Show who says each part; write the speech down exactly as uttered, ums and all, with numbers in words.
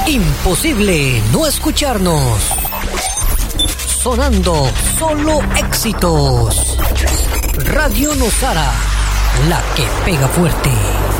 Speaker 1: Imposible no escucharnos. Sonando solo éxitos. Radio Nosara, la que pega fuerte.